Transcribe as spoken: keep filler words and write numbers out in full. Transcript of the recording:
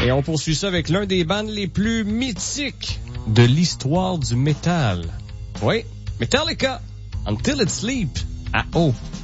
Et on poursuit ça avec l'un des bands les plus mythiques de l'histoire du métal. Oui, Metallica, Until It Sleeps, à O.